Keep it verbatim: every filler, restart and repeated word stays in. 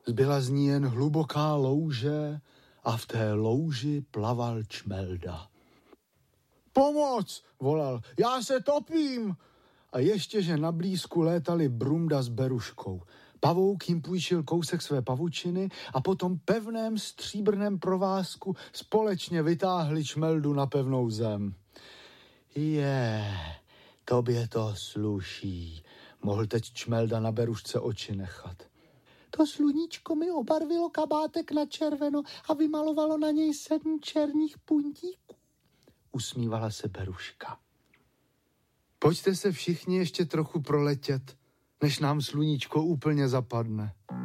Zbyla z ní jen hluboká louže a v té louži plaval Čmelda. Pomoc, volal, já se topím. A ještě, že na blízku létali Brunda s Beruškou. Pavouk jim půjčil kousek své pavučiny a potom pevném stříbrném provázku společně vytáhli Čmeldu na pevnou zem. Je, tobě to sluší, mohl teď Čmelda na Berušce oči nechat. To sluníčko mi obarvilo kabátek na červeno a vymalovalo na něj sedm černých puntíků. Usmívala se Beruška. Pojďte se všichni ještě trochu proletět, než nám sluníčko úplně zapadne.